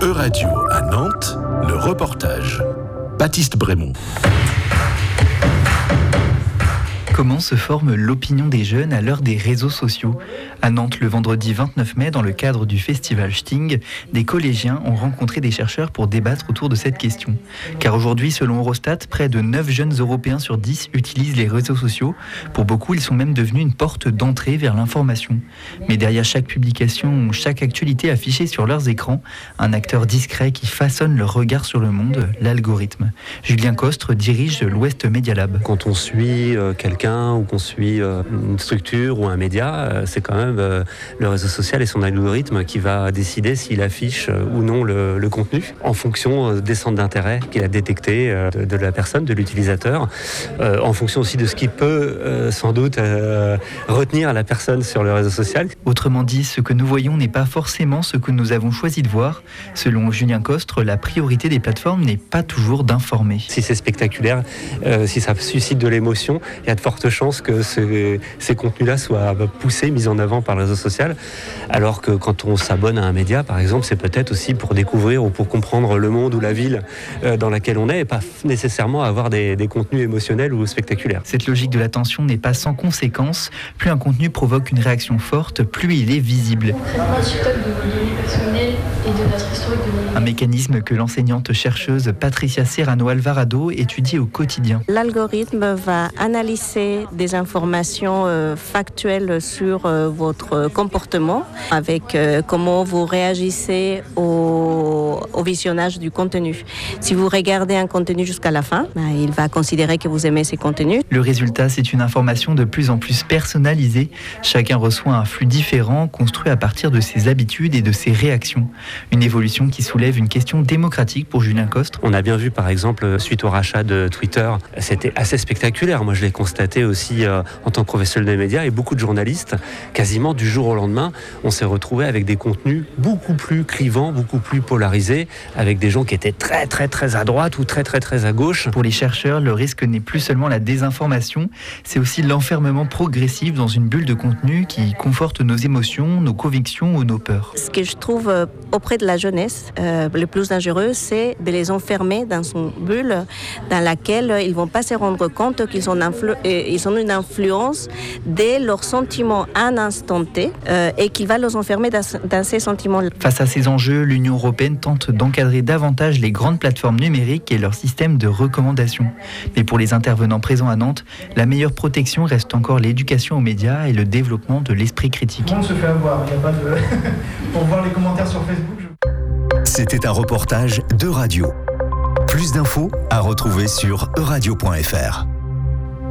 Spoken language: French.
Euradio à Nantes, le reportage. Baptiste Brémond. Comment se forme l'opinion des jeunes à l'heure des réseaux sociaux ? À Nantes, le vendredi 29 mai, dans le cadre du festival Sting, des collégiens ont rencontré des chercheurs pour débattre autour de cette question. Car aujourd'hui, selon Eurostat, près de 9 jeunes Européens sur 10 utilisent les réseaux sociaux. Pour beaucoup, ils sont même devenus une porte d'entrée vers l'information. Mais derrière chaque publication, chaque actualité affichée sur leurs écrans, un acteur discret qui façonne leur regard sur le monde, l'algorithme. Julien Costre dirige l'Ouest Media Lab. Quand on suit quelqu'un ou qu'on suit une structure ou un média, c'est quand même le réseau social et son algorithme qui va décider s'il affiche ou non le contenu en fonction des centres d'intérêt qu'il a détectés de la personne, de l'utilisateur, en fonction aussi de ce qui peut sans doute retenir la personne sur le réseau social. Autrement dit, ce que nous voyons n'est pas forcément ce que nous avons choisi de voir. Selon Julien Costre, la priorité des plateformes n'est pas toujours d'informer. Si c'est spectaculaire, si ça suscite de l'émotion, il y a de fortes chances que ces contenus-là soient poussés, mis en avant par le réseau social, alors que quand on s'abonne à un média, par exemple, c'est peut-être aussi pour découvrir ou pour comprendre le monde ou la ville dans laquelle on est, et pas nécessairement avoir des contenus émotionnels ou spectaculaires. Cette logique de l'attention n'est pas sans conséquence. Plus un contenu provoque une réaction forte, plus il est visible. Un stock de vos données personnelles et de notre historique de données. Un mécanisme que l'enseignante chercheuse Patricia Serrano Alvarado étudie au quotidien. L'algorithme va analyser des informations factuelles sur votre comportement, avec comment vous réagissez au visionnage du contenu. Si vous regardez un contenu jusqu'à la fin, il va considérer que vous aimez ces contenus. Le résultat, c'est une information de plus en plus personnalisée. Chacun reçoit un flux différent, construit à partir de ses habitudes et de ses réactions. Une évolution qui soulève une question démocratique pour Julien Costre. On a bien vu, par exemple, suite au rachat de Twitter, c'était assez spectaculaire. Moi, je l'ai constaté aussi en tant que professionnel des médias, et beaucoup de journalistes, quasiment du jour au lendemain, on s'est retrouvé avec des contenus beaucoup plus clivants, beaucoup plus polarisés, avec des gens qui étaient très très très à droite ou très très très à gauche. Pour les chercheurs, le risque n'est plus seulement la désinformation, c'est aussi l'enfermement progressif dans une bulle de contenu qui conforte nos émotions, nos convictions ou nos peurs. Ce que je trouve auprès de la jeunesse, le plus dangereux, c'est de les enfermer dans une bulle dans laquelle ils ne vont pas se rendre compte qu'ils ont une influence dès leurs sentiments à un instant T et qu'il va les enfermer dans ces sentiments. Face à ces enjeux, l'Union européenne tente d'encadrer davantage les grandes plateformes numériques et leur système de recommandation. Mais pour les intervenants présents à Nantes, la meilleure protection reste encore l'éducation aux médias et le développement de l'esprit critique. Tout le monde se fait avoir, il n'y a pas de... Pour voir les commentaires sur Facebook... C'était un reportage d'Euradio. Plus d'infos à retrouver sur euradio.fr.